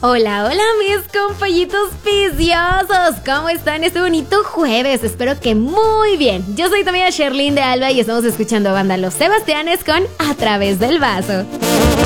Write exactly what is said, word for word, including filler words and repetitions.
Hola, hola mis compollitos viciosos, ¿cómo están este bonito jueves? Espero que muy bien. Yo soy tu amiga Sherlyn de Alba y estamos escuchando a banda Los Sebastianes con A Través del Vaso.